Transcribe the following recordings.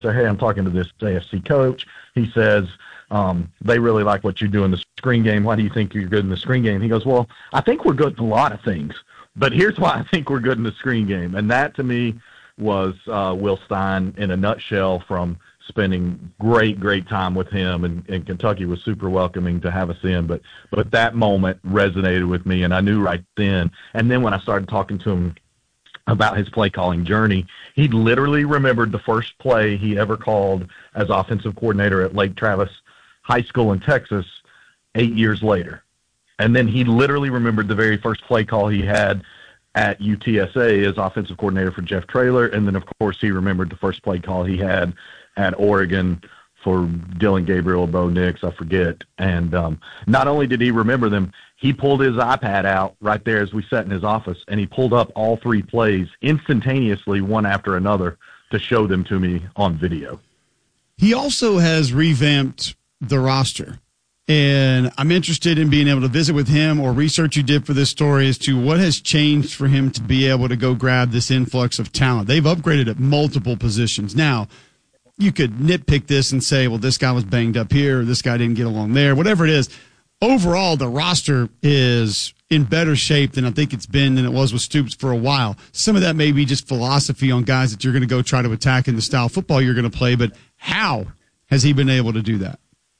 say, hey, I'm talking to this AFC coach. He says, they really like what you do in the screen game. Why do you think you're good in the screen game? He goes, well, I think we're good in a lot of things, but here's why I think we're good in the screen game. And that, to me, was Will Stein in a nutshell, from spending great time with him. And Kentucky was super welcoming to have us in. But that moment resonated with me, and I knew right then. And then when I started talking to him about his play calling journey, he literally remembered the first play he ever called as offensive coordinator at Lake Travis High School in Texas 8 years later. And then he literally remembered the very first play call he had at UTSA as offensive coordinator for Jeff Traylor. And then, of course, he remembered the first play call he had at Oregon for Dillon Gabriel or Bo Nix, I forget. And not only did he remember them, he pulled his iPad out right there as we sat in his office, and he pulled up all three plays instantaneously, one after another, to show them to me on video. He also has revamped the roster, and I'm interested in being able to visit with him or research you did for this story as to what has changed for him to be able to go grab this influx of talent. They've upgraded at multiple positions. Now, you could nitpick this and say, well, this guy was banged up here, this guy didn't get along there, whatever it is. Overall, the roster is in better shape than I think it's been than it was with Stoops for a while. Some of that may be just philosophy on guys that you're going to go try to attack in the style of football you're going to play, but how has he been able to do that?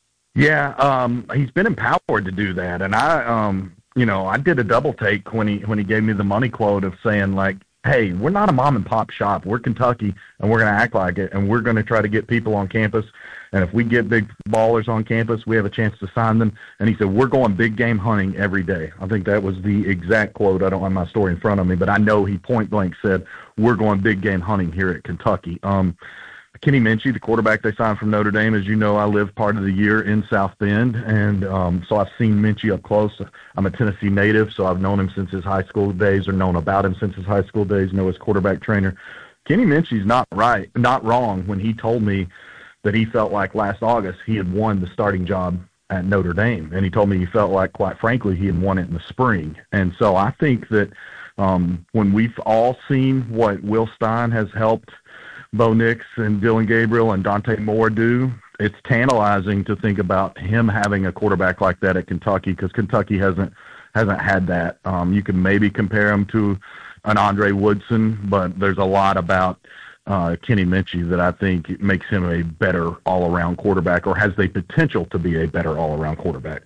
Yeah, he's been empowered to do that. And I did a double take when he gave me the money quote of saying, like, hey, we're not a mom and pop shop. We're Kentucky, and we're going to act like it, and we're going to try to get people on campus. And if we get big ballers on campus, we have a chance to sign them. And he said, we're going big game hunting every day. I think that was the exact quote. I don't have my story in front of me, but I know he point blank said, we're going big game hunting here at Kentucky. Kenny Minchey, the quarterback they signed from Notre Dame, as you know, I lived part of the year in South Bend, and so I've seen Minchey up close. I'm a Tennessee native, so I've known him since his high school days, or known about him since his high school days, know his quarterback trainer. Kenny Minchey's not wrong when he told me that he felt like last August he had won the starting job at Notre Dame, and he told me he felt like, quite frankly, he had won it in the spring. And so I think that when we've all seen what Will Stein has helped Bo Nix and Dillon Gabriel and Dante Moore do, it's tantalizing to think about him having a quarterback like that at Kentucky, because Kentucky hasn't had that. You can maybe compare him to an Andre Woodson, but there's a lot about Kenny Minchey that I think makes him a better all-around quarterback, or has the potential to be a better all-around quarterback.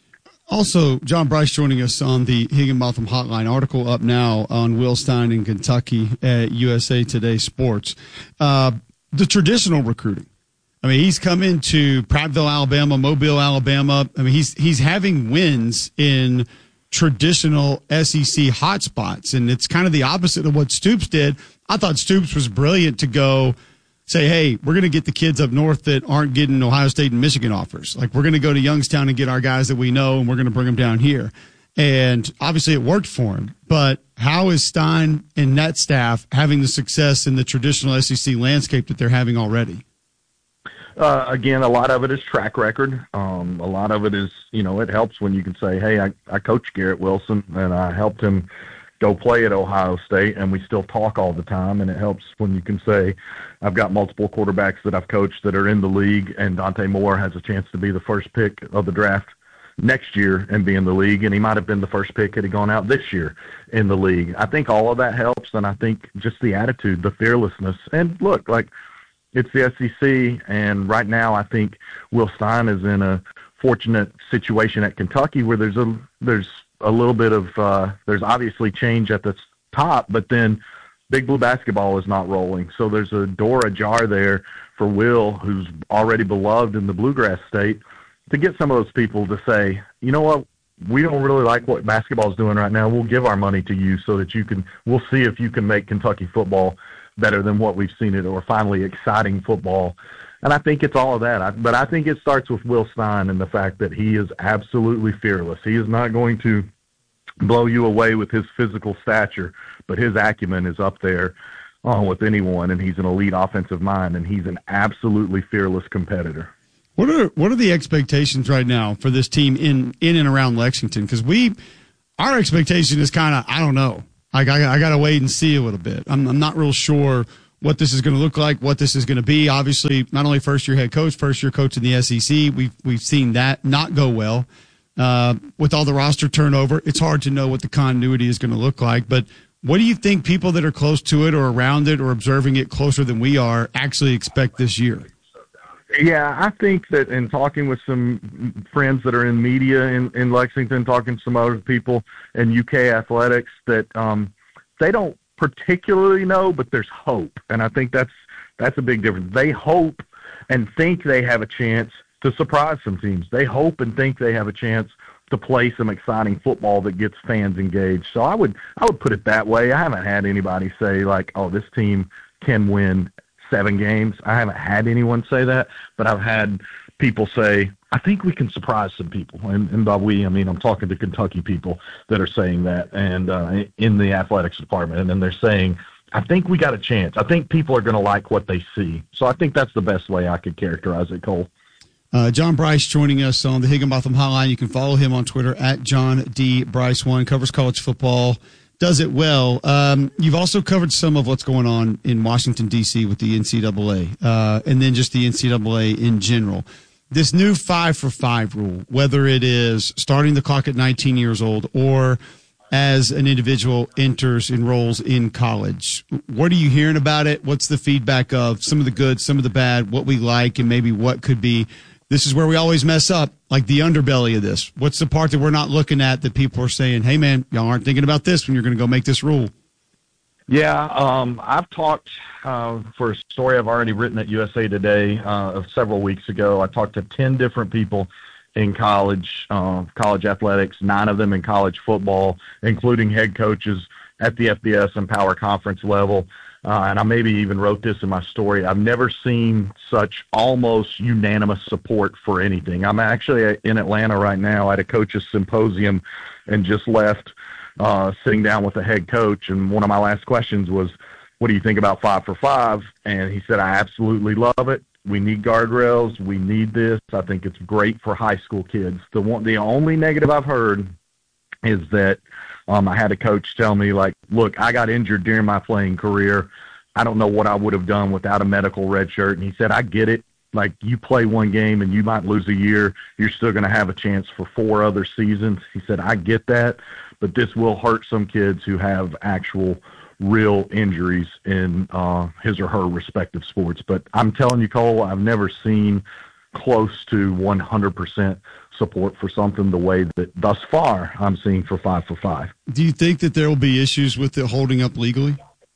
Also, John Bryce joining us on the Higginbotham Hotline. Article up now on Will Stein in Kentucky at USA Today Sports. The traditional recruiting. I mean, he's come into Prattville, Alabama, Mobile, Alabama. I mean, he's having wins in traditional SEC hotspots, and it's kind of the opposite of what Stoops did. I thought Stoops was brilliant to go say, hey, we're going to get the kids up north that aren't getting Ohio State and Michigan offers. Like, we're going to go to Youngstown and get our guys that we know, and we're going to bring them down here. And obviously it worked for him. But how is Stein and that staff having the success in the traditional SEC landscape that they're having already? Again, a lot of it is track record. A lot of it is, it helps when you can say, hey, I coached Garrett Wilson, and I helped him go play at Ohio State, and we still talk all the time. And it helps when you can say, I've got multiple quarterbacks that I've coached that are in the league, and Dante Moore has a chance to be the first pick of the draft next year and be in the league, and he might have been the first pick had he gone out this year in the league. I think all of that helps, and I think just the attitude, the fearlessness. And look, like, it's the SEC, and right now I think Will Stein is in a fortunate situation at Kentucky where there's a little bit of there's obviously change at the top, but then Big Blue basketball is not rolling. So there's a door ajar there for Will, who's already beloved in the Bluegrass State, to get some of those people to say, you know what, we don't really like what basketball is doing right now. We'll give our money to you so that we'll see if you can make Kentucky football better than what we've seen it, or finally exciting football. And I think it's all of that. But I think it starts with Will Stein and the fact that he is absolutely fearless. He is not going to blow you away with his physical stature, but his acumen is up there with anyone, and he's an elite offensive mind, and he's an absolutely fearless competitor. What are the expectations right now for this team in and around Lexington? Because our expectation is kind of, I don't know. I got to wait and see a little bit. I'm not real sure what this is going to look like, what this is going to be. Obviously, not only first-year head coach, first-year coach in the SEC. We've seen that not go well. With all the roster turnover, it's hard to know what the continuity is going to look like. But what do you think people that are close to it or around it or observing it closer than we are actually expect this year? Yeah, I think that in talking with some friends that are in media in Lexington, talking to some other people in UK athletics, that they don't particularly know, but there's hope. And I think that's a big difference. They hope and think they have a chance to surprise some teams. They hope and think they have a chance to play some exciting football that gets fans engaged. So I would put it that way. I haven't had anybody say, like, oh, this team can win 7 games. I haven't had anyone say that, but I've had people say, I think we can surprise some people. And by we, I mean I'm talking to Kentucky people that are saying that, and in the athletics department, and then they're saying, I think we got a chance. I think people are going to like what they see. So I think that's the best way I could characterize it, Cole. John Bryce joining us on the Higginbotham Hotline. You can follow him on Twitter at John D. Bryce1. Covers college football, does it well. You've also covered some of what's going on in Washington, D.C. with the NCAA, and then just the NCAA in general. This new 5-for-5 rule, whether it is starting the clock at 19 years old or as an individual enrolls in college. What are you hearing about it? What's the feedback of some of the good, some of the bad, what we like, and maybe what could be? This is where we always mess up, like the underbelly of this. What's the part that we're not looking at that people are saying, hey, man, y'all aren't thinking about this when you're going to go make this rule? Yeah, I've talked for a story I've already written at USA Today several weeks ago. I talked to 10 different people in college athletics, 9 of them in college football, including head coaches at the FBS and Power Conference level. And I maybe even wrote this in my story. I've never seen such almost unanimous support for anything. I'm actually in Atlanta right now at a coaches symposium and just left, sitting down with the head coach. And one of my last questions was, what do you think about 5-for-5? And he said, I absolutely love it. We need guardrails. We need this. I think it's great for high school kids. The only negative I've heard is that I had a coach tell me, like, look, I got injured during my playing career. I don't know what I would have done without a medical red shirt. And he said, I get it. Like, you play one game and you might lose a year. You're still going to have a chance for 4 other seasons. He said, I get that, but this will hurt some kids who have actual real injuries in his or her respective sports. But I'm telling you, Cole, I've never seen close to 100% support for something the way that thus far I'm seeing for 5-for-5. Do you think that there will be issues with it holding up legally?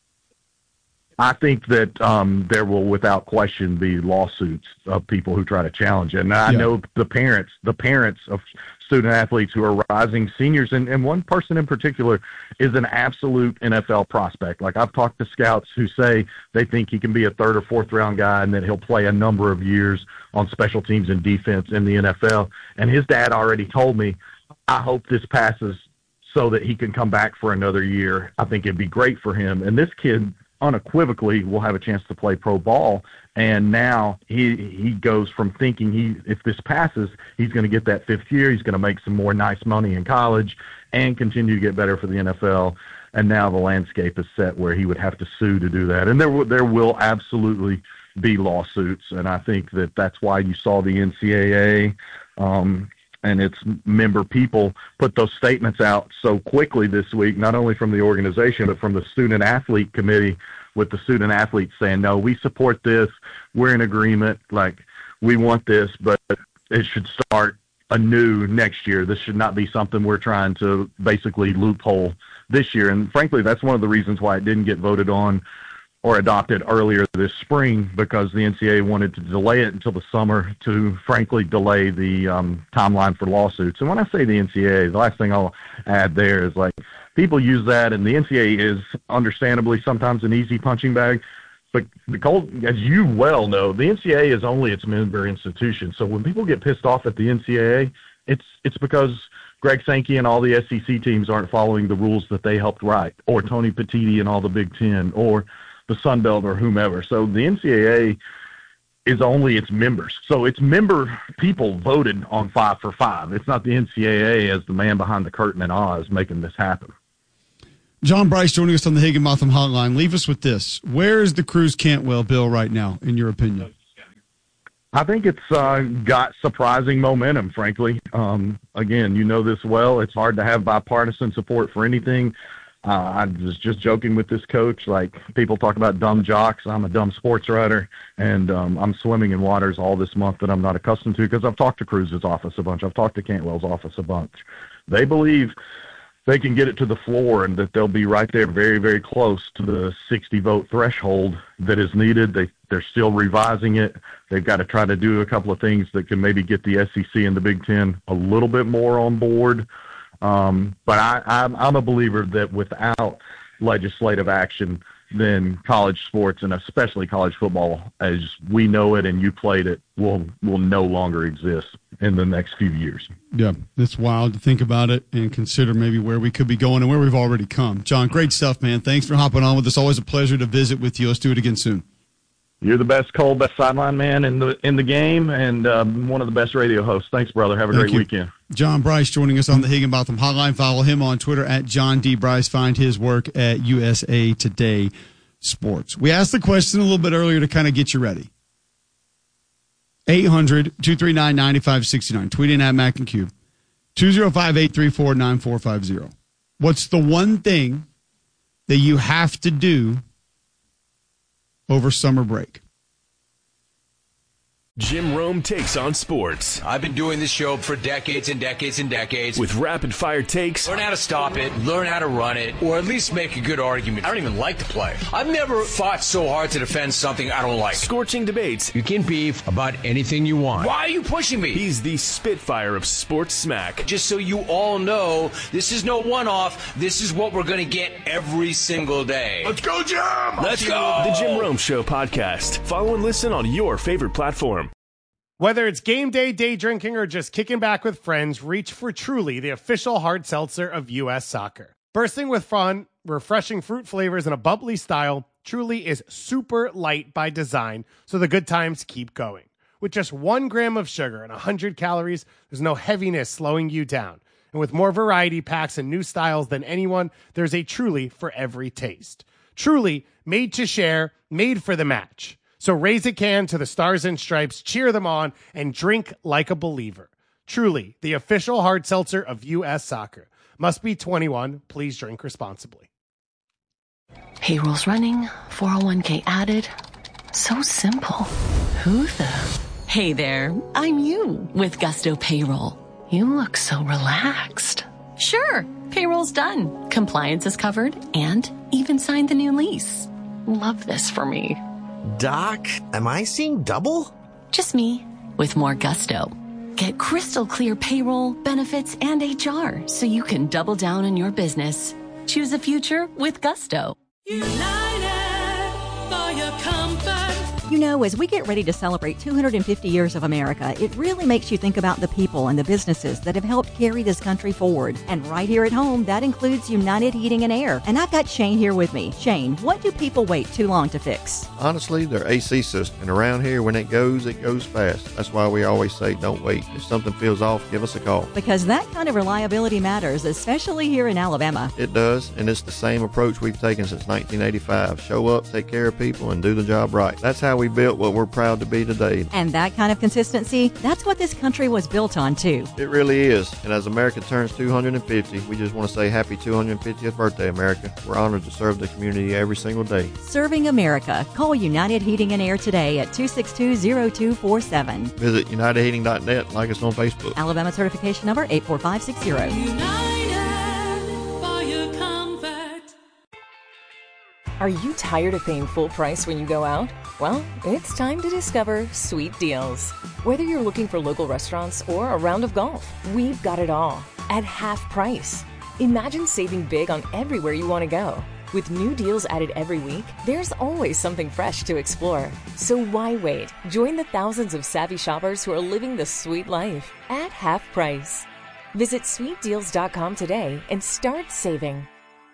I think that there will, without question, be lawsuits of people who try to challenge it. And I know the parents of student athletes who are rising seniors, and one person in particular is an absolute NFL prospect. Like, I've talked to scouts who say they think he can be a 3rd or 4th round guy and that he'll play a number of years on special teams and defense in the NFL. And his dad already told me, I hope this passes so that he can come back for another year. I think it'd be great for him. And this kid unequivocally will have a chance to play pro ball. And now he goes from thinking if this passes, he's going to get that 5th year. He's going to make some more nice money in college and continue to get better for the NFL. And now the landscape is set where he would have to sue to do that. And there will absolutely be lawsuits. And I think that that's why you saw the NCAA and its member people put those statements out so quickly this week, not only from the organization, but from the student athlete committee, with the student athletes saying, no, we support this. We're in agreement. Like, we want this, but it should start anew next year. This should not be something we're trying to basically loophole this year. And frankly, that's one of the reasons why it didn't get voted on or adopted earlier this spring, because the NCAA wanted to delay it until the summer to, frankly, delay the timeline for lawsuits. And when I say the NCAA, the last thing I'll add there is, like, people use that, and the NCAA is understandably sometimes an easy punching bag. But, Nicole, as you well know, the NCAA is only its member institution. So when people get pissed off at the NCAA, it's because Greg Sankey and all the SEC teams aren't following the rules that they helped write, or Tony Petitti and all the Big Ten, or the Sun Belt, or whomever. So the NCAA is only its members. So its member people voted on 5-for-5. It's not the NCAA as the man behind the curtain in Oz making this happen. John Bryce joining us on the Higginbotham Hotline. Leave us with this. Where is the Cruz Cantwell bill right now, in your opinion? I think it's got surprising momentum, frankly. Again, you know this well. It's hard to have bipartisan support for anything. I was just joking with this coach. Like, people talk about dumb jocks. I'm a dumb sports writer, and I'm swimming in waters all this month that I'm not accustomed to because I've talked to Cruz's office a bunch. I've talked to Cantwell's office a bunch. They believe they can get it to the floor and that they'll be right there very, very close to the 60-vote threshold that is needed. They're still revising it. They've got to try to do a couple of things that can maybe get the SEC and the Big Ten a little bit more on board. But I'm a believer that without legislative action, then college sports, and especially college football, as we know it and you played it, will no longer exist in the next few years. Yeah, it's wild to think about it and consider maybe where we could be going and where we've already come. John, great stuff, man. Thanks for hopping on with us. Always a pleasure to visit with you. Let's do it again soon. You're the best, Cole, best sideline man in the game, and one of the best radio hosts. Thanks, brother. Have a great weekend. John Bryce joining us on the Higginbotham Hotline. Follow him on Twitter at John D. Bryce. Find his work at USA Today Sports. We asked the question a little bit earlier to kind of get you ready. 800-239-9569. Tweet in at Mac and Q. 205-834-9450. What's the one thing that you have to do over summer break? Jim Rome takes on sports. I've been doing this show for decades and decades and decades. With rapid-fire takes. Learn how to stop it, learn how to run it, or at least make a good argument. I don't even like to play. I've never fought so hard to defend something I don't like. Scorching debates. You can beef about anything you want. Why are you pushing me? He's the Spitfire of sports smack. Just so you all know, this is no one-off. This is what we're going to get every single day. Let's go, Jim! Let's go! The Jim Rome Show podcast. Follow and listen on your favorite platform. Whether it's game day, day drinking, or just kicking back with friends, reach for Truly, the official hard seltzer of U.S. Soccer. Bursting with fun, refreshing fruit flavors, and a bubbly style, Truly is super light by design, so the good times keep going. With just 1 gram of sugar and 100 calories, there's no heaviness slowing you down. And with more variety packs and new styles than anyone, there's a Truly for every taste. Truly, made to share, made for the match. So raise a can to the Stars and Stripes, cheer them on, and drink like a believer. Truly, the official hard seltzer of U.S. Soccer. Must be 21. Please drink responsibly. Payroll's running, 401k added. So simple. Who the? Hey there, I'm you with Gusto Payroll. You look so relaxed. Sure, payroll's done. Compliance is covered and even signed the new lease. Love this for me. Doc, am I seeing double? Just me, with more gusto. Get crystal clear payroll, benefits, and HR so you can double down on your business. Choose a future with Gusto. United for your comfort. You know, as we get ready to celebrate 250 years of America, it really makes you think about the people and the businesses that have helped carry this country forward. And right here at home, that includes United Heating and Air. And I've got Shane here with me. Shane, what do people wait too long to fix? Honestly, their AC system. And around here, when it goes fast. That's why we always say don't wait. If something feels off, give us a call. Because that kind of reliability matters, especially here in Alabama. It does, and it's the same approach we've taken since 1985. Show up, take care of people, and do the job right. That's how we built what we're proud to be today. And that kind of consistency, that's what this country was built on, too. It really is. And as America turns 250, we just want to say happy 250th birthday, America. We're honored to serve the community every single day. Serving America. Call United Heating and Air today at 262-0247. Visit UnitedHeating.net. Like us on Facebook. Alabama certification number 84560. United for your comfort. Are you tired of paying full price when you go out? Well, it's time to discover Sweet Deals. Whether you're looking for local restaurants or a round of golf, we've got it all at half price. Imagine saving big on everywhere you want to go. With new deals added every week, there's always something fresh to explore. So why wait? Join the thousands of savvy shoppers who are living the sweet life at half price. Visit sweetdeals.com today and start saving.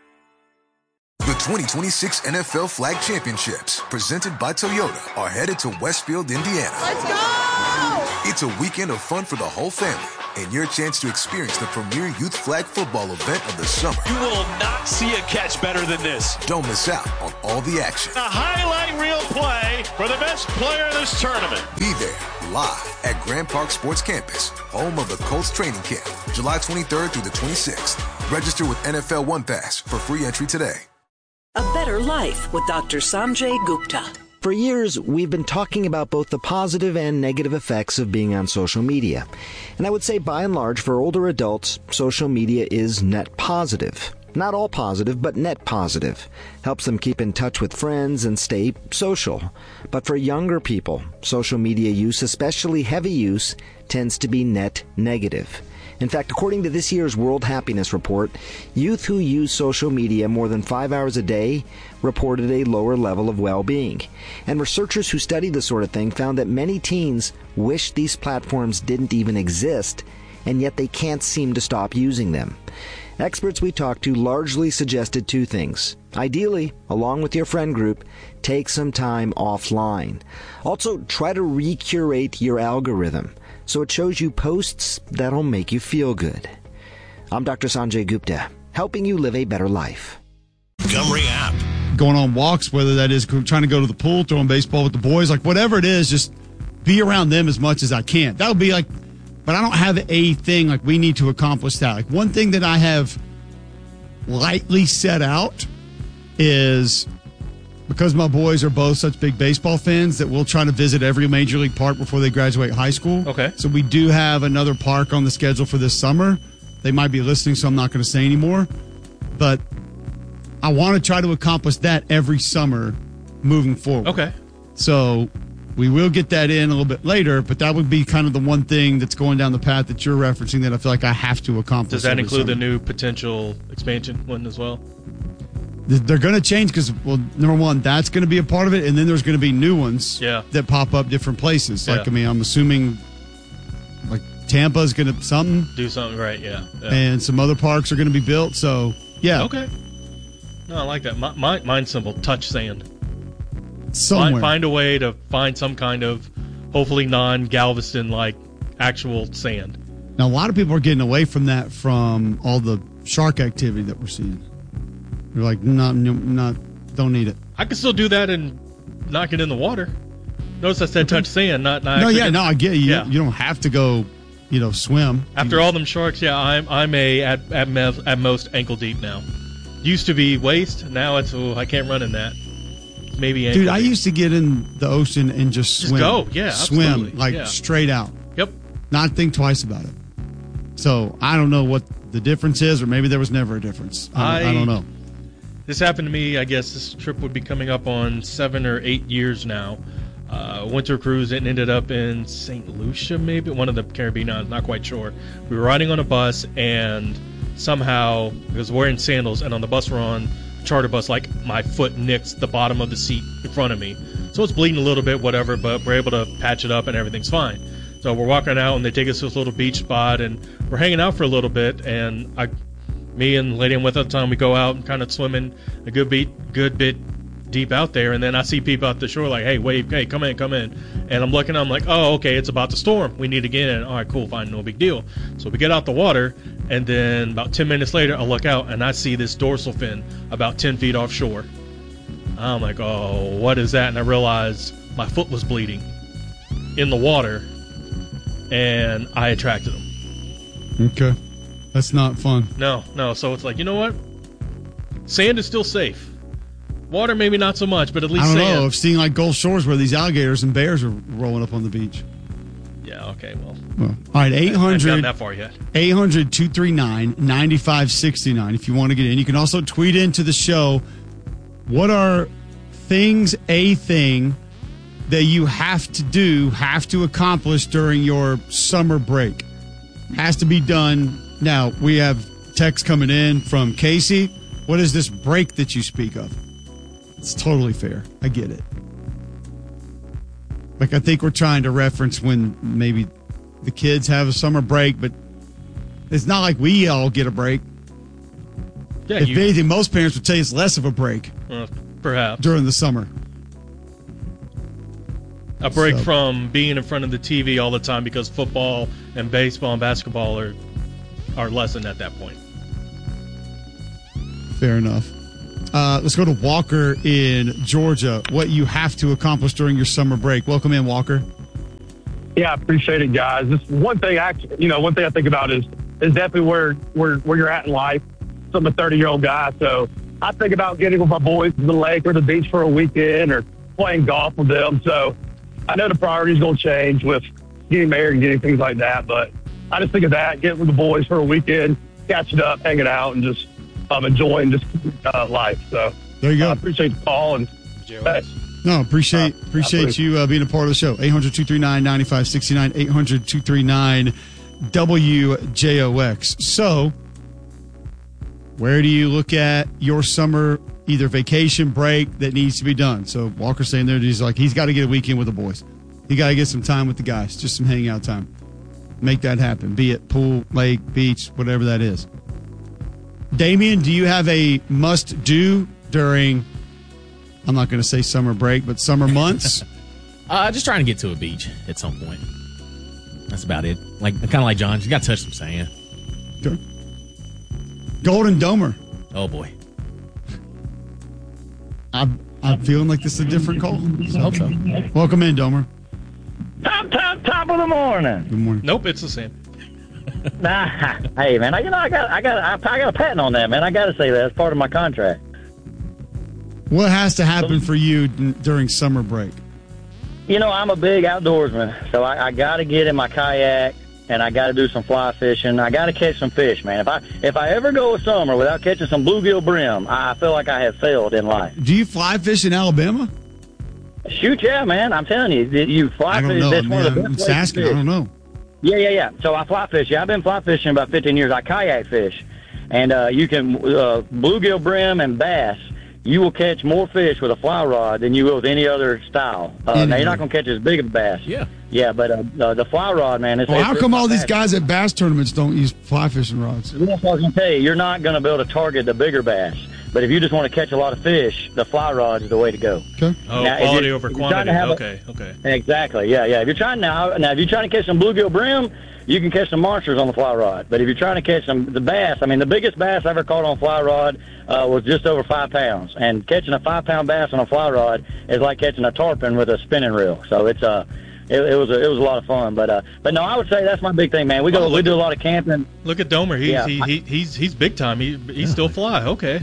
The 2026 NFL Flag Championships, presented by Toyota, are headed to Westfield, Indiana. Let's go! It's a weekend of fun for the whole family, and your chance to experience the premier youth flag football event of the summer. You will not see a catch better than this. Don't miss out on all the action. A highlight reel play for the best player in this tournament. Be there live at Grand Park Sports Campus, home of the Colts training camp, July 23rd through the 26th. Register with NFL One Pass for free entry today. A Better Life with Dr. Sanjay Gupta. For years, we've been talking about both the positive and negative effects of being on social media. And I would say, by and large, for older adults, social media is net positive. Not all positive, but net positive. Helps them keep in touch with friends and stay social. But for younger people, social media use, especially heavy use, tends to be net negative. In fact, according to this year's World Happiness Report, youth who use social media more than 5 hours a day reported a lower level of well-being. And researchers who studied this sort of thing found that many teens wish these platforms didn't even exist, and yet they can't seem to stop using them. Experts we talked to largely suggested two things. Ideally, along with your friend group, take some time offline. Also, try to recurate your algorithm so it shows you posts that'll make you feel good. I'm Dr. Sanjay Gupta, helping you live a better life. Montgomery app. Going on walks, whether that is trying to go to the pool, throwing baseball with the boys, like whatever it is, just be around them as much as I can. That would be like, but I don't have a thing like we need to accomplish that. Like one thing that I have lightly set out is, because my boys are both such big baseball fans, that we'll try to visit every major league park before they graduate high school. Okay. So we do have another park on the schedule for this summer. They might be listening, so I'm not going to say anymore. But I want to try to accomplish that every summer moving forward. Okay. So we will get that in a little bit later, but that would be kind of the one thing that's going down the path that you're referencing that I feel like I have to accomplish. Does that include summer. the new potential expansion one as well? They're going to change because, well, number one, that's going to be a part of it, and then there's going to be new ones that pop up different places. Like, I mean, I'm assuming, like, Tampa's going to do something, right, yeah. And some other parks are going to be built, so, yeah. Okay. No, I like that. Mine's simple, touch sand. Somewhere. Find a way to find some kind of, hopefully non-Galveston-like, actual sand. Now, a lot of people are getting away from that from all the shark activity that we're seeing. You're like, don't need it. I can still do that and not get in the water. Notice I said touch sand, not I get it. You don't have to go, swim. After all them sharks, I'm at most ankle deep now. Used to be waist, now it's I can't run in that. Maybe ankle deep. I deep. used to get in the ocean and just swim. Go, swim absolutely. Straight out. Yep. Not think twice about it. So I don't know what the difference is, or maybe there was never a difference. I don't know. This happened to me, I guess this trip would be coming up on 7 or 8 years now. Winter cruise and ended up in St. Lucia, maybe, one of the Caribbean islands, not quite sure. We were riding on a bus, and somehow, I was wearing sandals, and on the bus we're on, charter bus, like my foot nicks the bottom of the seat in front of me. So it's bleeding a little bit, whatever, but we're able to patch it up and everything's fine. So we're walking out, and they take us to this little beach spot, and we're hanging out for a little bit, and me and the lady I'm with at the time, we go out and kind of swimming a good bit deep out there, and then I see people out the shore like, hey, wave, hey, come in. And I'm looking, I'm like, oh, okay, it's about to storm. We need to get in. All right, cool, fine, no big deal. So we get out the water, and then about 10 minutes later, I look out, and I see this dorsal fin about 10 feet offshore. I'm like, oh, what is that? And I realized my foot was bleeding in the water, and I attracted them. Okay. That's not fun. No. So it's like, you know what? Sand is still safe. Water, maybe not so much, but at least sand. I don't know. I've seen like Gulf Shores where these alligators and bears are rolling up on the beach. Yeah, okay, well. All right, 800. I haven't gotten that far yet. 800-239-9569 if you want to get in. You can also tweet into the show. What are a thing that you have to accomplish during your summer break? Has to be done. Now, we have text coming in from Casey. What is this break that you speak of? It's totally fair. I get it. Like, I think we're trying to reference when maybe the kids have a summer break, but it's not like we all get a break. Yeah, if anything, most parents would tell you it's less of a break. Perhaps. During the summer. A break So- from being in front of the TV all the time because football and baseball and basketball are lessened at that point. Fair enough. Let's go to Walker in Georgia. What you have to accomplish during your summer break. Welcome in, Walker. Yeah, I appreciate it, guys. This one thing I think about is definitely where you're at in life. So I'm a 30-year-old guy, so I think about getting with my boys to the lake or the beach for a weekend or playing golf with them. So I know the priorities going to change with getting married and getting things like that, but I just think of that, getting with the boys for a weekend, catching up, hanging out, and just enjoying just life. So there you go. I appreciate the call and thanks. No, appreciate you being a part of the show. 800-239-9569, 800-239-WJOX. So, where do you look at your summer either vacation break that needs to be done? So, Walker's saying there, he's got to get a weekend with the boys. He got to get some time with the guys, just some hanging out time. Make that happen, be it pool, lake, beach, whatever that is. Damien, do you have a must-do during, I'm not going to say summer break, but summer months? Just trying to get to a beach at some point. That's about it. Kind of like John, you got to touch some sand. Sure. Golden Domer. Oh, boy. I'm feeling like this is a different call. I hope so. Welcome in, Domer. Top of the morning. Good morning. Nope, it's the same. Hey, man, I got a patent on that, man. I got to say that. It's part of my contract. What has to happen for you during summer break? I'm a big outdoorsman, so I got to get in my kayak and I got to do some fly fishing. I got to catch some fish, man. If I ever go a summer without catching some bluegill brim, I feel like I have failed in life. Do you fly fish in Alabama? Shoot, yeah, man. I'm telling you, you fly fish. That's one of the best places to fish. I don't know. Yeah. So I fly fish. Yeah, I've been fly fishing about 15 years. I kayak fish, and you can bluegill, brim, and bass. You will catch more fish with a fly rod than you will with any other style. Now you're not going to catch as big of a bass. Yeah, but the fly rod, man. Well, how come all these guys at bass tournaments don't use fly fishing rods? That's what I was going to tell you. You're not going to be able to target the bigger bass. But if you just want to catch a lot of fish, the fly rod is the way to go. Okay. Oh, now, quality over quantity. Okay. Exactly. Yeah. If you're trying if you're trying to catch some bluegill brim, you can catch some monsters on the fly rod. But if you're trying to catch the bass, I mean, the biggest bass I ever caught on fly rod was just over 5 pounds. And catching a 5-pound bass on a fly rod is like catching a tarpon with a spinning reel. So it's it was a lot of fun. But no, I would say that's my big thing, man. We do a lot of camping. Look at Domer. He's big time. He still fly. Okay.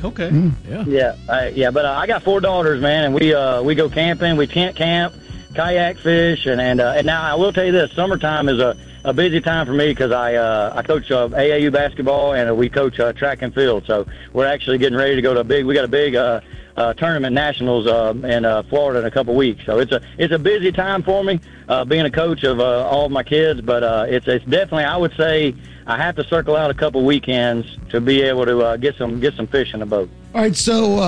Yeah. But I got 4 daughters, man, and we go camping. We tent camp, kayak fish, and now I will tell you this: summertime is a busy time for me because I coach AAU basketball and we coach track and field. So we're actually getting ready to go to we got a big tournament nationals in Florida in a couple weeks. So it's a busy time for me being a coach of all of my kids. But it's definitely, I would say, I have to circle out a couple weekends to be able to get some fish in the boat. All right, so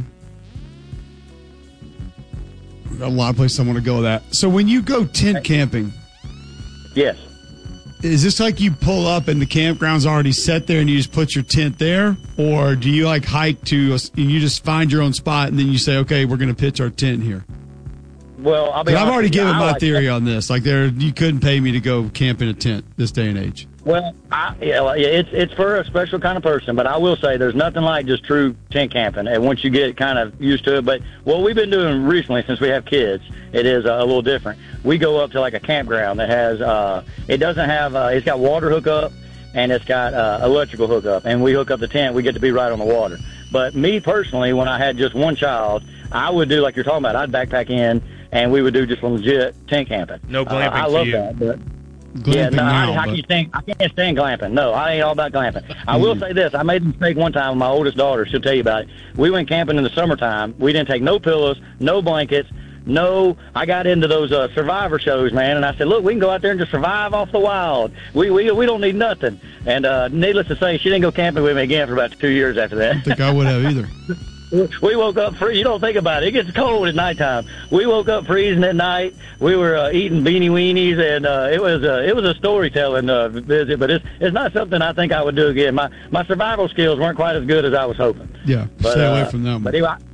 I've got a lot of places I want to go with that. So when you go tent camping, yes. Is this like you pull up and the campground's already set there and you just put your tent there? Or do you hike to, and you just find your own spot and then you say, okay, we're going to pitch our tent here? Well, I've already given my theory on this. You couldn't pay me to go camp in a tent this day and age. Well, it's for a special kind of person, but I will say there's nothing like just true tent camping. And once you get kind of used to it, but what we've been doing recently since we have kids, it is a little different. We go up to a campground that has it's got water hookup and it's got electrical hookup, and we hook up the tent. We get to be right on the water. But me personally, when I had just one child, I would do like you're talking about. I'd backpack in, and we would do just legit tent camping. No glamping I love for you. that, but. Glamping I can't stand glamping. No, I ain't all about glamping. I will say this. I made a mistake one time with my oldest daughter. She'll tell you about it. We went camping in the summertime. We didn't take no pillows, no blankets, no. I got into those survivor shows, man, and I said, look, we can go out there and just survive off the wild. We don't need nothing. And needless to say, she didn't go camping with me again for about 2 years after that. I don't think I would have either. We woke up freezing. You don't think about it. It gets cold at nighttime. We woke up freezing at night. We were eating beanie weenies, and it was a storytelling visit. But it's not something I think I would do again. My survival skills weren't quite as good as I was hoping. Yeah, but, stay away from them. But anyway,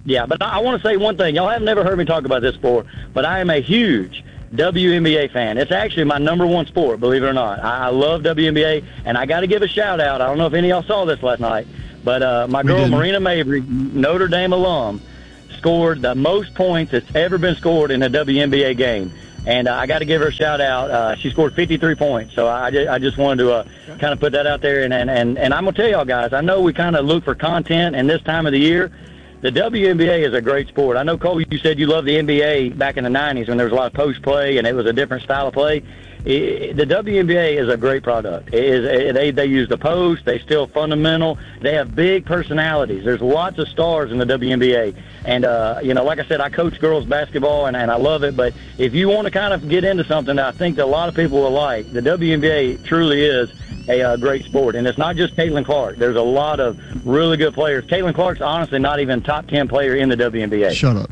Yeah, but I want to say one thing. Y'all have never heard me talk about this before, but I am a huge WNBA fan. It's actually my number one sport, believe it or not. I love WNBA, and I got to give a shout out. I don't know if any of y'all saw this last night, but my girl Marina Mabry, Notre Dame alum, scored the most points that's ever been scored in a WNBA game. And I got to give her a shout out. She scored 53 points. So I just wanted to kind of put that out there. And I'm going to tell y'all guys, I know we kind of look for content in this time of the year. The WNBA is a great sport. I know, Cole, you said you loved the NBA back in the 90s when there was a lot of post play and it was a different style of play. The WNBA is a great product. They use the post. They still fundamental. They have big personalities. There's lots of stars in the WNBA. And, like I said, I coach girls basketball, and I love it. But if you want to kind of get into something that I think that a lot of people will like, the WNBA truly is a great sport. And it's not just Caitlin Clark. There's a lot of really good players. Caitlin Clark's honestly not even top 10 player in the WNBA. Shut up.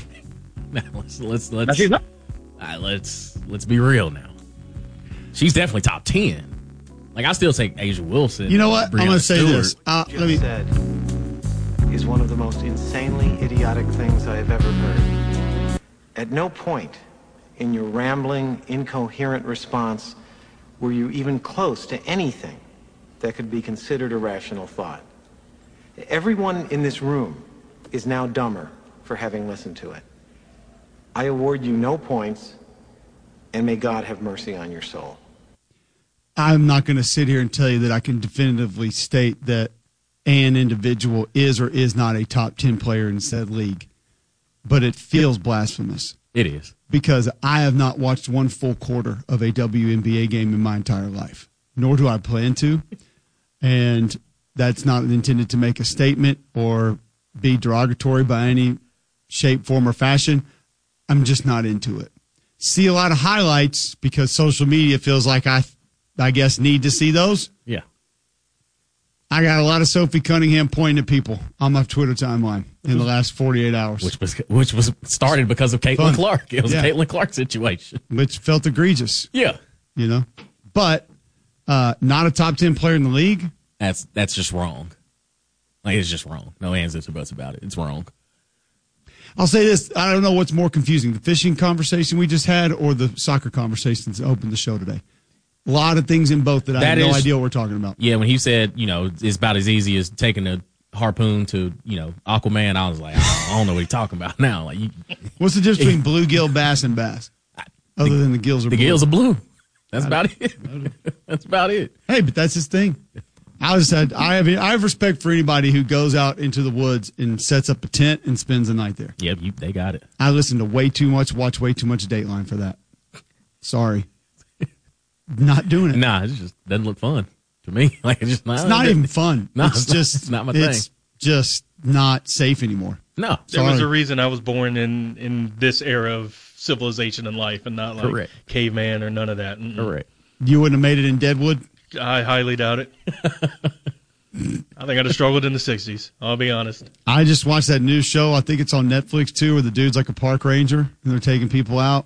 Let's be real now. She's definitely top 10. Like, I still take Asia Wilson. You know what? I'm going to say this. Said is one of the most insanely idiotic things I have ever heard. At no point in your rambling, incoherent response were you even close to anything that could be considered a rational thought. Everyone in this room is now dumber for having listened to it. I award you no points, and may God have mercy on your soul. I'm not going to sit here and tell you that I can definitively state that an individual is or is not a top 10 player in said league, but it feels blasphemous. It is. Because I have not watched one full quarter of a WNBA game in my entire life, nor do I plan to. And that's not intended to make a statement or be derogatory by any shape, form, or fashion. I'm just not into it. See a lot of highlights because social media feels like I guess need to see those. Yeah. I got a lot of Sophie Cunningham pointing at people on my Twitter timeline in the last 48 hours. Which was started because of Caitlin Clark. It was a Caitlin Clark situation. Which felt egregious. Yeah. You know? But not a top 10 player in the league. That's just wrong. Like, it's just wrong. No ands, ifs, or buts about it. It's wrong. I'll say this. I don't know what's more confusing, the fishing conversation we just had or the soccer conversations that opened the show today. A lot of things in both that I have no idea what we're talking about. Yeah, when he said, it's about as easy as taking a harpoon to, Aquaman, I was like, I don't know what he's talking about now. Like, what's the difference between bluegill bass and bass? Other than the gills are blue. The gills are blue. That's about it. That's about it. Hey, but that's his thing. I have respect for anybody who goes out into the woods and sets up a tent and spends the night there. Yep, they got it. I listen to watch way too much Dateline for that. Sorry. Not doing it. Nah, it just doesn't look fun to me. Like, it's not even fun. No, it's not my thing. It's just not safe anymore. No. There was a reason I was born in this era of civilization and life and not like caveman or none of that. Correct. You wouldn't have made it in Deadwood? I highly doubt it. I think I'd have struggled in the 60s. I'll be honest. I just watched that new show. I think it's on Netflix, too, where the dude's like a park ranger and they're taking people out.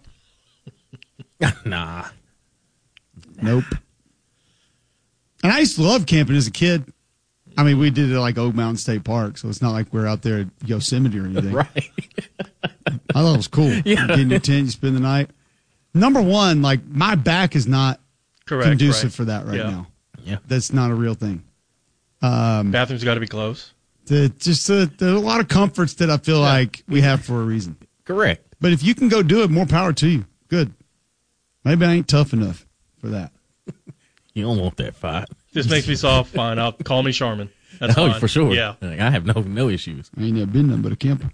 Nah. Nope. And I used to love camping as a kid. I mean, we did it at like Oak Mountain State Park, so it's not like we're out there at Yosemite or anything. Right. I thought it was cool. Yeah. You get in your tent, you spend the night. Number one, like, my back is not conducive for that right now. Yeah. That's not a real thing. Bathroom's got to be close. There's a lot of comforts that I feel like we have for a reason. Correct. But if you can go do it, more power to you. Good. Maybe I ain't tough enough for that. You don't want that fight. This makes me soft. Fine. I'll call me Charmin. That's fine. For sure. Yeah. Like, I have no issues. I ain't never been nothing but a camper.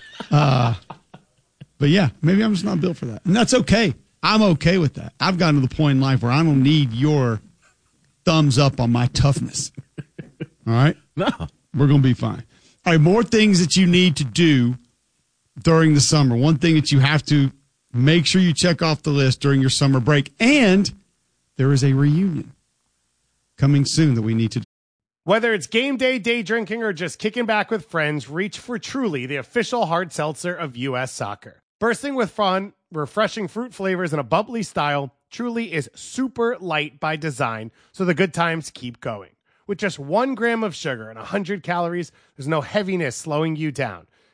But yeah, maybe I'm just not built for that. And that's okay. I'm okay with that. I've gotten to the point in life where I don't need your thumbs up on my toughness. All right? No. We're going to be fine. All right, more things that you need to do during the summer. One thing that you have to make sure you check off the list during your summer break. And there is a reunion coming soon that we need to do. Whether it's game day, day drinking, or just kicking back with friends, reach for Truly, the official hard seltzer of U.S. Soccer. Bursting with fun, refreshing fruit flavors, and a bubbly style, Truly is super light by design, so the good times keep going. With just 1 gram of sugar and 100 calories, there's no heaviness slowing you down.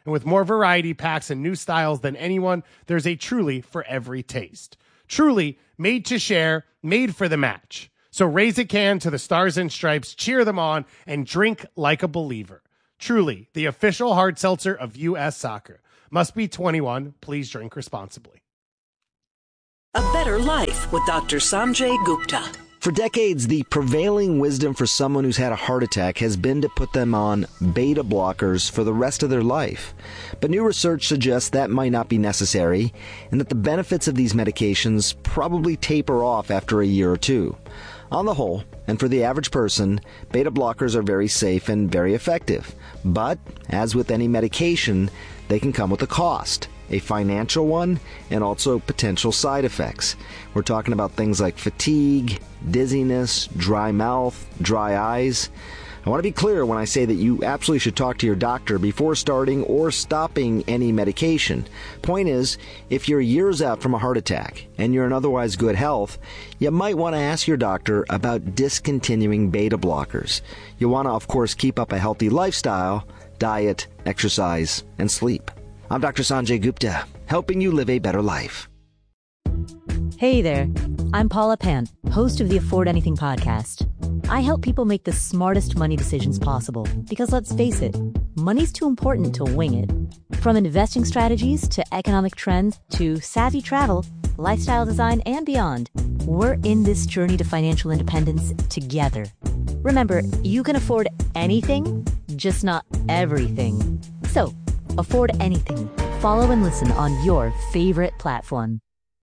And with more variety packs and new styles than anyone, there's a Truly for every taste. Truly, made to share, made for the match. So raise a can to the Stars and Stripes, cheer them on, and drink like a believer. Truly, the official hard seltzer of U.S. Soccer. Must be 21. Please drink responsibly. A Better Life with Dr. Sanjay Gupta. For decades, the prevailing wisdom for someone who's had a heart attack has been to put them on beta blockers for the rest of their life. But new research suggests that might not be necessary, and that the benefits of these medications probably taper off after a year or two. On the whole, and for the average person, beta blockers are very safe and very effective. But, as with any medication, they can come with a cost. A financial one, and also potential side effects. We're talking about things like fatigue, dizziness, dry mouth, dry eyes. I want to be clear when I say that you absolutely should talk to your doctor before starting or stopping any medication. Point is, if you're years out from a heart attack and you're in otherwise good health, you might want to ask your doctor about discontinuing beta blockers. You want to, of course, keep up a healthy lifestyle, diet, exercise, and sleep. I'm Dr. Sanjay Gupta, helping you live a better life. Hey there, I'm Paula Pant, host of the Afford Anything podcast. I help people make the smartest money decisions possible because, let's face it, money's too important to wing it. From investing strategies to economic trends to savvy travel, lifestyle design, and beyond, we're in this journey to financial independence together. Remember, you can afford anything, just not everything. So, afford anything. Follow and listen on your favorite platform.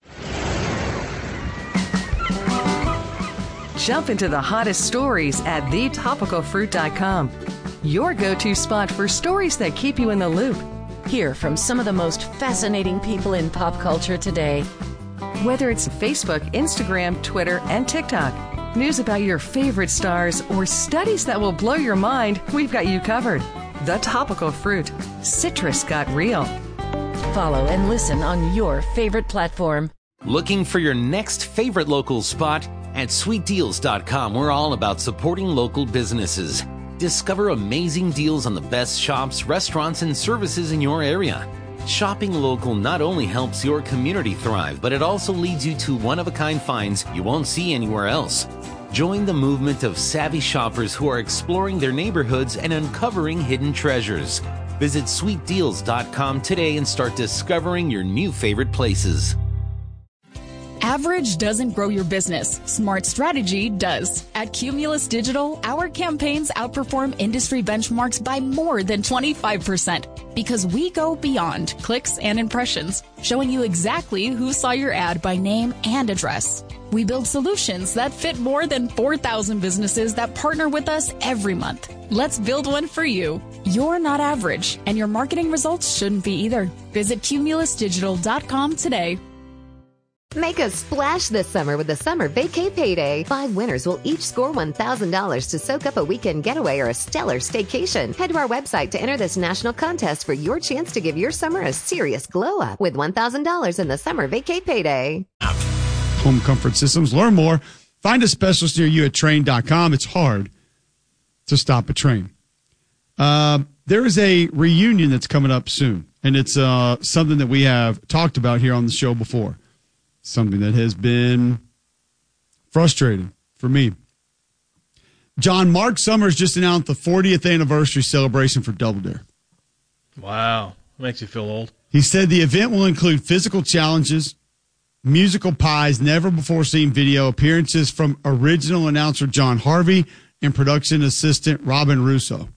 Jump into the hottest stories at thetopicalfruit.com. Your go-to spot for stories that keep you in the loop. Hear from some of the most fascinating people in pop culture today. Whether it's Facebook, Instagram, Twitter, and TikTok, news about your favorite stars, or studies that will blow your mind, we've got you covered. The Topical Fruit. Citrus got real. Follow and listen on your favorite platform. Looking for your next favorite local spot? At sweetdeals.com, we're all about supporting local businesses. Discover amazing deals on the best shops, restaurants, and services in your area. Shopping local not only helps your community thrive, but it also leads you to one-of-a-kind finds you won't see anywhere else. Join the movement of savvy shoppers who are exploring their neighborhoods and uncovering hidden treasures. Visit sweetdeals.com today and start discovering your new favorite places. Average doesn't grow your business. Smart strategy does. At Cumulus Digital, our campaigns outperform industry benchmarks by more than 25% because we go beyond clicks and impressions, showing you exactly who saw your ad by name and address. We build solutions that fit more than 4,000 businesses that partner with us every month. Let's build one for you. You're not average, and your marketing results shouldn't be either. Visit cumulusdigital.com today. Make a splash this summer with the Summer Vacay Payday. 5 winners will each score $1,000 to soak up a weekend getaway or a stellar staycation. Head to our website to enter this national contest for your chance to give your summer a serious glow up with $1,000 in the Summer Vacay Payday. Home Comfort Systems. Learn more. Find a specialist near you at Trane.com. It's hard to stop a train. There is a reunion that's coming up soon, and it's something that we have talked about here on the show before. Something that has been frustrating for me. John, Mark Summers just announced the 40th anniversary celebration for Double Dare. Wow. Makes you feel old. He said the event will include physical challenges, musical pies, never-before-seen video, appearances from original announcer John Harvey and production assistant Robin Russo.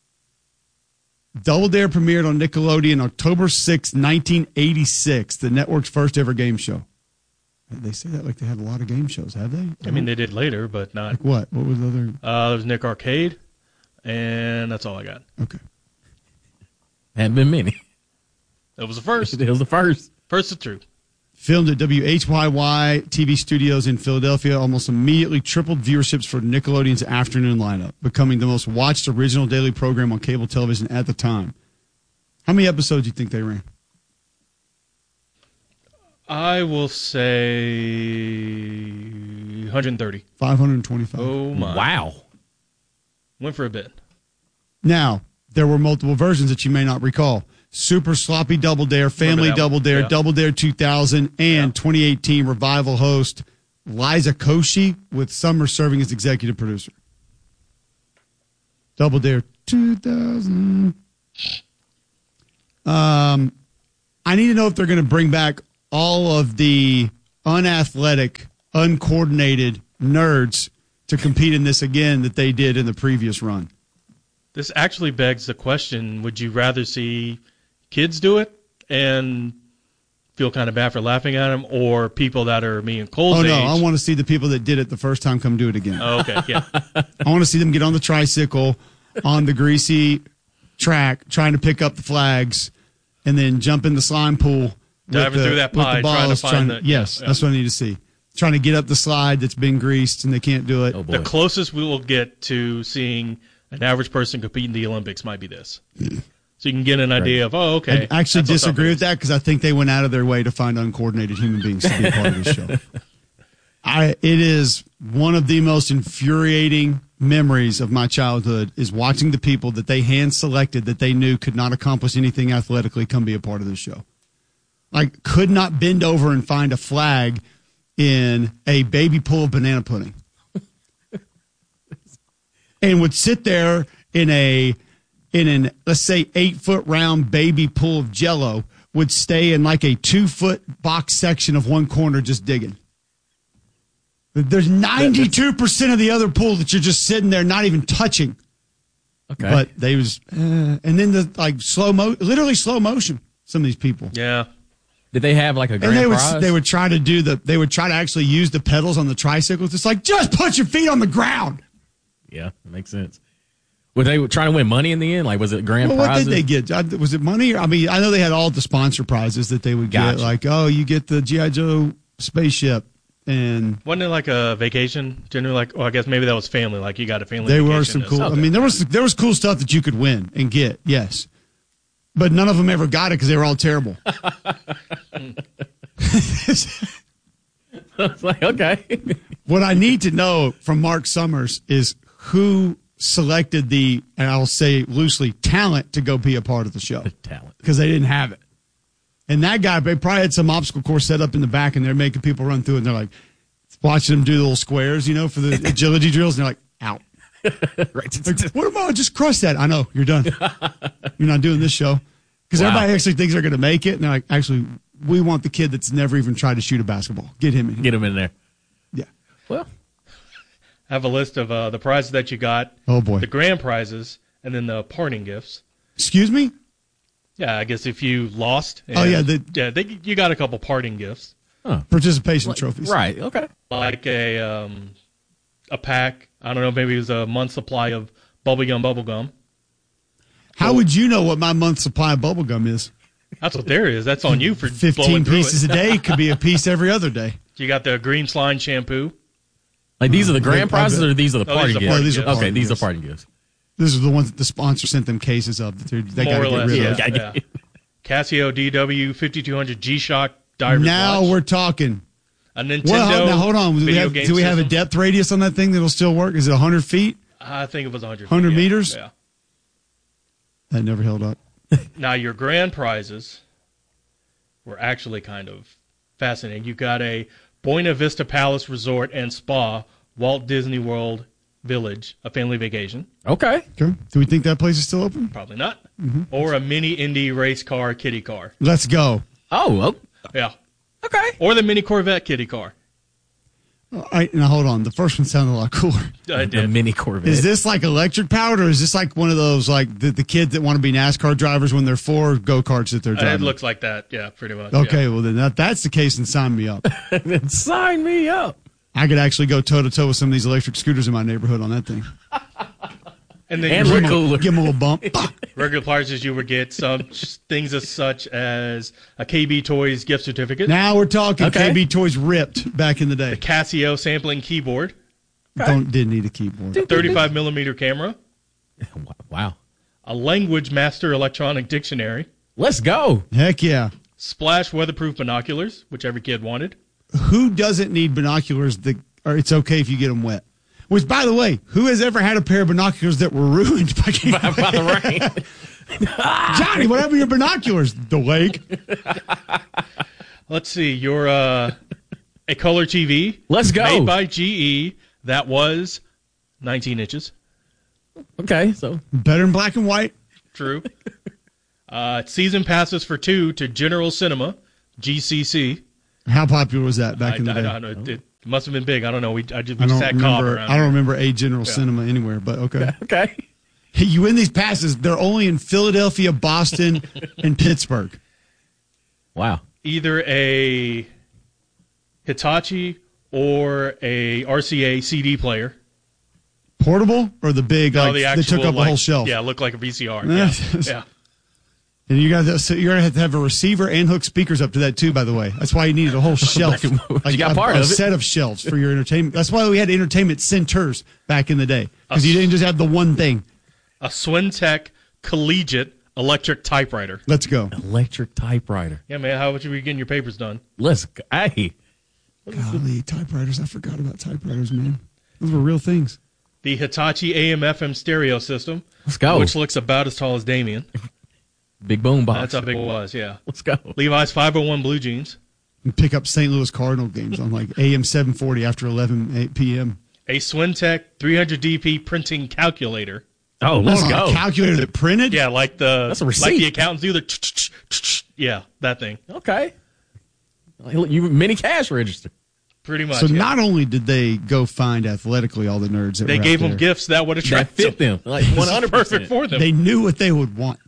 Double Dare premiered on Nickelodeon October 6, 1986, the network's first-ever game show. They say that like they had a lot of game shows, have they? I mean, they did later, but not. Like what? What was the other? There was Nick Arcade, and that's all I got. Okay. Hadn't been many. It was the first. It was the first. First of truth. Filmed at WHYY TV studios in Philadelphia, almost immediately tripled viewerships for Nickelodeon's afternoon lineup, becoming the most watched original daily program on cable television at the time. How many episodes do you think they ran? I will say 130. 525. Oh, my. Wow. Went for a bit. Now, there were multiple versions that you may not recall. Super Sloppy Double Dare, Family Double Dare, Double Dare 2000, and 2018 Revival host Liza Koshy, with Summer serving as executive producer. Double Dare 2000. I need to know if they're going to bring back all of the unathletic, uncoordinated nerds to compete in this again that they did in the previous run. This actually begs the question, would you rather see kids do it and feel kind of bad for laughing at them, or people that are me and Cole's age? I want to see the people that did it the first time come do it again. Oh, okay, yeah. I want to see them get on the tricycle on the greasy track trying to pick up the flags and then jump in the slime pool. Diving through that pie, trying to find the... Yes, that's what I need to see. Trying to get up the slide that's been greased and they can't do it. Oh, boy. The closest we will get to seeing an average person compete in the Olympics might be this. So you can get an idea of, okay. I actually disagree with that because I think they went out of their way to find uncoordinated human beings to be a part of this show. It is one of the most infuriating memories of my childhood is watching the people that they hand-selected that they knew could not accomplish anything athletically come be a part of this show. Like, could not bend over and find a flag in a baby pool of banana pudding. And would sit there in an, let's say, 8-foot round baby pool of Jell-O, would stay in like a 2-foot box section of one corner just digging. There's 92% of the other pool that you're just sitting there not even touching. Okay. But they was, and then the like literally slow motion, some of these people. Yeah. Did they have like a grand prize? They would try to actually use the pedals on the tricycles. It's like, just put your feet on the ground. Yeah, that makes sense. Were they trying to win money in the end? Like, was it grand prizes? What did they get? Was it money? I mean, I know they had all the sponsor prizes that they would get. Like, oh, you get the G.I. Joe spaceship. And wasn't it like a vacation? Generally, like, I guess maybe that was family. Like, you got a family there vacation. Were some cool. I mean, there was cool stuff that you could win and get, yes. But none of them ever got it because they were all terrible. It's like, okay. What I need to know from Mark Summers is who selected the, and I'll say loosely, talent to go be a part of the show. Talent. Because they didn't have it. And that guy, they probably had some obstacle course set up in the back, and they're making people run through it, and they're like, watching them do the little squares, for the agility drills, and they're like, out. Right. Like, what about just crush that? I know, you're done. You're not doing this show. Because everybody actually thinks they're going to make it, and they're like, actually, we want the kid that's never even tried to shoot a basketball. Get him in here. Get him in there. Yeah. Well, I have a list of the prizes that you got. Oh, boy. The grand prizes, and then the parting gifts. Excuse me? Yeah, I guess if you lost. You got a couple parting gifts. Huh. Participation trophies. Right, okay. Like a pack. I don't know, maybe it was a month's supply of bubblegum. How would you know what my month's supply of bubblegum is? That's what there is. That's on you for 15 pieces a day. Could be a piece every other day. You got the green slime shampoo. Like these are the grand prizes or these are the party gifts? No, these are party okay, these gifts. are party gifts. These are the ones that the sponsor sent them cases of. They got to get rid of. Yeah. Casio DW 5200 G-Shock divers Now watch. we're talking. A Nintendo. Well, now hold on. Do we have a system? depth radius on that thing that'll still work? Is it 100 feet? I think it was 100. 100 meters? Yeah. That never held up. Now your grand prizes were actually kind of fascinating. You got a Buena Vista Palace Resort and Spa, Walt Disney World Village, a family vacation. Okay. Do we think that place is still open? Probably not. Or a mini Indy race car kitty car. Let's go. Oh, well. Yeah. Okay. Or the mini Corvette kitty car. All right, now hold on. The first one sounded a lot cooler. The mini Corvette. Is this like electric powered, or is this like one of those like the kids that want to be NASCAR drivers when they're 4 go-karts that they're driving? It looks like that. Yeah, pretty much. Okay, yeah. well then that's the case, and sign me up. Then sign me up. I could actually go toe-to-toe with some of these electric scooters in my neighborhood on that thing. And then And look give them a little bump. regular prizes, you would get some things as such as a KB Toys gift certificate. Now we're talking. Okay. KB Toys ripped back in the day. The Casio sampling keyboard. Didn't need a keyboard. A 35 millimeter camera. Wow. A Language Master electronic dictionary. Let's go. Heck yeah. Splash weatherproof binoculars, which every kid wanted. Who doesn't need binoculars or it's okay if you get them wet? Which, by the way, who has ever had a pair of binoculars that were ruined by By the rain? Johnny, what happened to your binoculars? The lake. Let's see. You're a color TV. Let's go. Made by GE. That was 19 inches. Okay, so better than black and white. True. Season passes for 2 to General Cinema, GCC. How popular was that back in the day? I don't know. It must have been big. I don't know. We sat remember, Cobb around. I don't remember a General Cinema anywhere, but okay. Okay. Hey, you win these passes. They're only in Philadelphia, Boston, and Pittsburgh. Wow. Either a Hitachi or a RCA CD player. Portable or the big? No, like, the actual, they took up a whole shelf. Yeah, looked like a VCR. Yeah. And you're gonna have to have a receiver and hook speakers up to that too. By the way, that's why you needed a whole shelf, like you got part of it. Set of shelves for your entertainment. That's why we had entertainment centers back in the day, because you didn't just have the one thing. A Swintech Collegiate electric typewriter. Let's go. Electric typewriter. Yeah, man. How would you be getting your papers done? Let's go. Hey. Golly, typewriters. I forgot about typewriters, man. Those were real things. The Hitachi AM/FM stereo system. Let's go. Which looks about as tall as Damien. Big boom box. That's how big it was, yeah. Let's go. Levi's 501 blue jeans. And pick up St. Louis Cardinal games on like AM 740 after 8 p.m. A Swintech 300DP printing calculator. Oh, let's go. A calculator that printed? Yeah, like That's a receipt. Like the accountants do the yeah, that thing. Okay. You mini cash register. Pretty much. So not only did they go find athletically all the nerds that they were gave out them there, gifts that would attract that fit them. Like 100%. Perfect for them. They knew what they would want.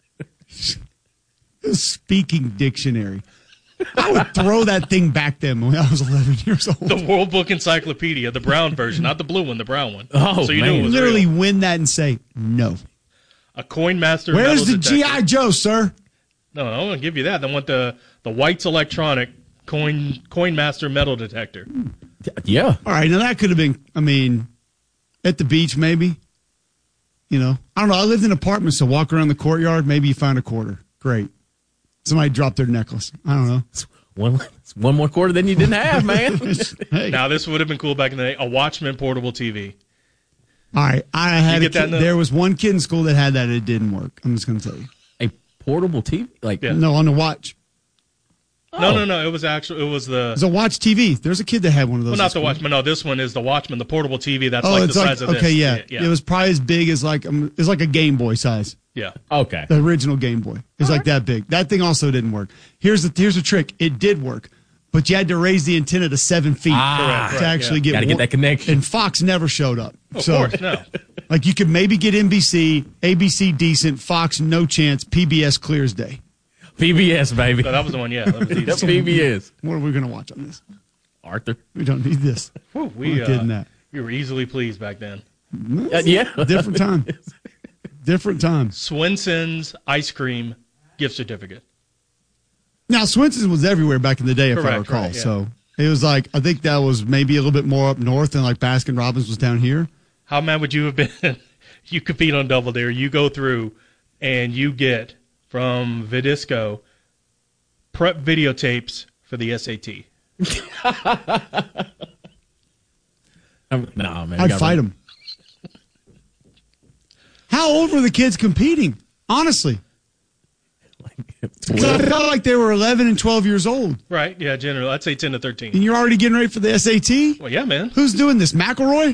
Speaking dictionary. I would throw that thing back then when I was 11 years old. The World Book Encyclopedia, the brown version, not the blue one, the brown one. Oh, so you man. knew it was literally real. win that and say no. A Coin Master. Where's the metal detector. G.I. Joe, sir? No, I'm going to give you that. They want the White's Electronic Coin Master metal detector. Yeah. All right, now that could have been, I mean, at the beach maybe. You know, I don't know. I lived in apartments, so walk around the courtyard, maybe you find a quarter. Great. Somebody dropped their necklace. I don't know. One more quarter than you didn't have, man. Hey. Now, this would have been cool back in the day. A Watchman portable TV. All right, I had You a get that kid, there was one kid in school that had that and it didn't work. I'm just going to tell you. A portable TV? Like No, on the watch. No. It was the. It's a watch TV. There's a kid that had one of those. Well, not in the school. Watchman. No, this one is the Watchman, the portable TV that's Oh, like the it's like size of this. okay, yeah. It was probably as big as it's like a Game Boy size. Yeah. Okay. The original Game Boy. It's like that big. That thing also didn't work. Here's the trick. It did work, but you had to raise the antenna to 7 feet to actually get. Gotta get that connection. And Fox never showed up. Of course, no. Like you could maybe get NBC, ABC decent, Fox no chance, PBS clear as day. PBS, baby. So that was the one, yeah. That was easy. That's PBS. What are we going to watch on this? Arthur. We don't need this. Whew, We're not getting that. We were easily pleased back then. Yeah. Different time. Different time. Swenson's ice cream gift certificate. Now, Swenson's was everywhere back in the day, if I Correct, recall. right, yeah. So it was like, I think that was maybe a little bit more up north than like Baskin Robbins was down here. How mad would you have been? You compete on Double Dare. You go through and you get from Vidisco prep videotapes for the SAT. No, man. I'd fight them. How old were the kids competing? Honestly. 'Cause I felt like they were 11 and 12 years old. Right, yeah, generally. I'd say 10 to 13. And you're already getting ready for the SAT? Well, yeah, man. Who's doing this, McElroy?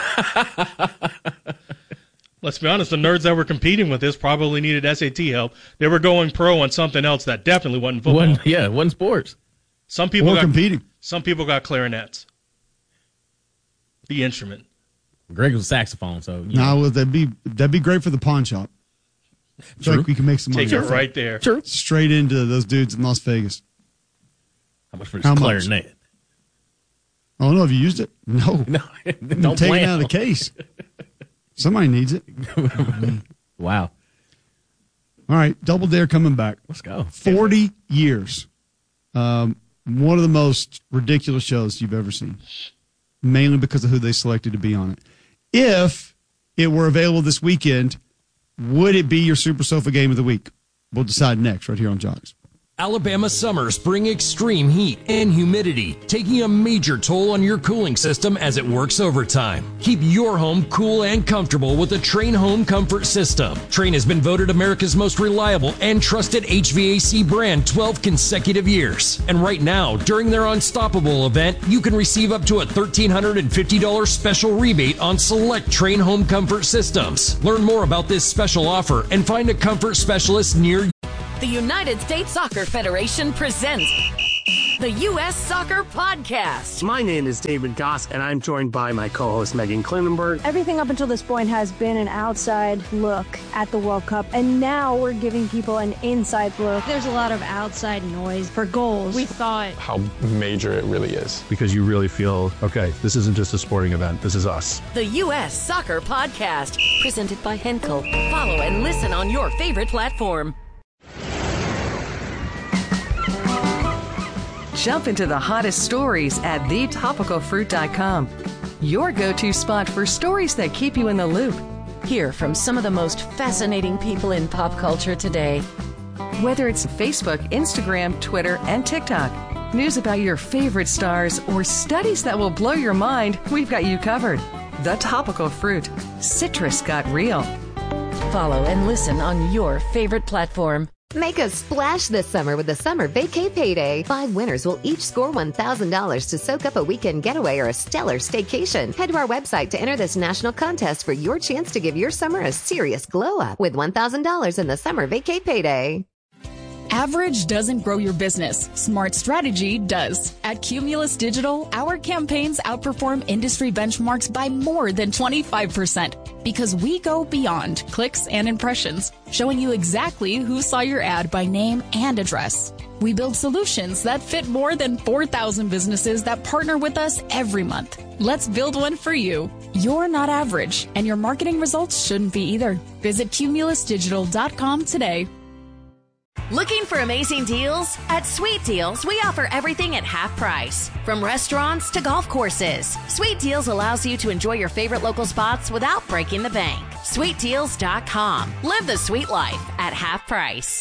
Let's be honest, the nerds that were competing with this probably needed SAT help. They were going pro on something else that definitely wasn't football. One sports. Some people got competing. Some people got clarinets. The instrument. Greg was saxophone, so Well, that'd be great for the pawn shop. I feel like we can make some money. Take it off right there. Sure. Straight into those dudes in Las Vegas. How much for How this much? clarinet? I don't know. Have you used it? No. Don't take it plan out of the case. Somebody needs it. Wow. All right. Double Dare coming back. Let's go. 40 years. One of the most ridiculous shows you've ever seen. Mainly because of who they selected to be on it. If it were available this weekend, would it be your Super Sofa Game of the Week? We'll decide next right here on Jocks. Alabama summers bring extreme heat and humidity, taking a major toll on your cooling system as it works overtime. Keep your home cool and comfortable with the Trane Home Comfort System. Trane has been voted America's most reliable and trusted HVAC brand 12 consecutive years. And right now, during their Unstoppable event, you can receive up to a $1,350 special rebate on select Trane Home Comfort Systems. Learn more about this special offer and find a comfort specialist near you. The United States Soccer Federation presents the U.S. Soccer Podcast. My name is David Goss, and I'm joined by my co-host Megan Klinenberg. Everything up until this point has been an outside look at the World Cup, and now we're giving people an inside look. There's a lot of outside noise for goals. We thought how major it really is. Because you really feel, okay, this isn't just a sporting event, this is us. The U.S. Soccer Podcast, presented by Henkel. Follow and listen on your favorite platform. Jump into the hottest stories at thetopicalfruit.com. Your go-to spot for stories that keep you in the loop. Hear from some of the most fascinating people in pop culture today. Whether it's Facebook, Instagram, Twitter, and TikTok, news about your favorite stars, or studies that will blow your mind, we've got you covered. The Topical Fruit. Citrus got real. Follow and listen on your favorite platform. Make a splash this summer with the Summer Vacay Payday. 5 winners will each score $1,000 to soak up a weekend getaway or a stellar staycation. Head to our website to enter this national contest for your chance to give your summer a serious glow up with $1,000 in the Summer Vacay Payday. Average doesn't grow your business. Smart strategy does. At Cumulus Digital, our campaigns outperform industry benchmarks by more than 25% because we go beyond clicks and impressions, showing you exactly who saw your ad by name and address. We build solutions that fit more than 4,000 businesses that partner with us every month. Let's build one for you. You're not average, and your marketing results shouldn't be either. Visit cumulusdigital.com today. Looking for amazing deals? At Sweet Deals, we offer everything at half price. From restaurants to golf courses, Sweet Deals allows you to enjoy your favorite local spots without breaking the bank. SweetDeals.com. Live the sweet life at half price.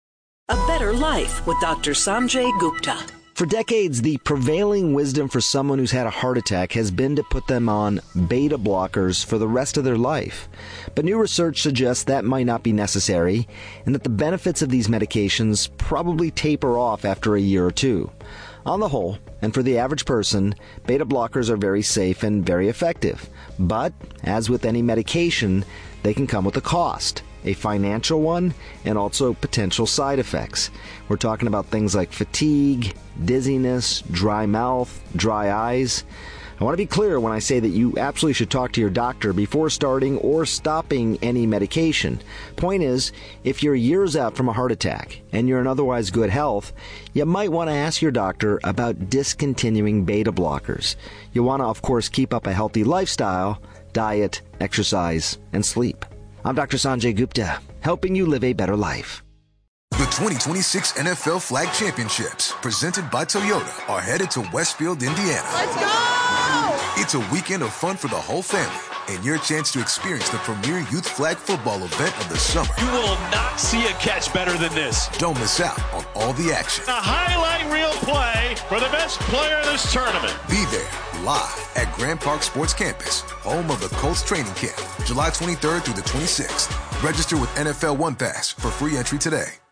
A Better Life with Dr. Sanjay Gupta. For decades, the prevailing wisdom for someone who's had a heart attack has been to put them on beta blockers for the rest of their life. But new research suggests that might not be necessary, and that the benefits of these medications probably taper off after a year or two. On the whole, and for the average person, beta blockers are very safe and very effective. But, as with any medication, they can come with a cost. A financial one, and also potential side effects. We're talking about things like fatigue, dizziness, dry mouth, dry eyes. I want to be clear when I say that you absolutely should talk to your doctor before starting or stopping any medication. Point is, if you're years out from a heart attack and you're in otherwise good health, you might want to ask your doctor about discontinuing beta blockers. You want to, of course, keep up a healthy lifestyle, diet, exercise, and sleep. I'm Dr. Sanjay Gupta, helping you live a better life. The 2026 NFL Flag Championships, presented by Toyota, are headed to Westfield, Indiana. Let's go! It's a weekend of fun for the whole family and your chance to experience the premier youth flag football event of the summer. You will not see a catch better than this. Don't miss out on all the action. A highlight reel play for the best player in this tournament. Be there live at Grand Park Sports Campus, home of the Colts training camp, July 23rd through the 26th. Register with NFL One Pass for free entry today.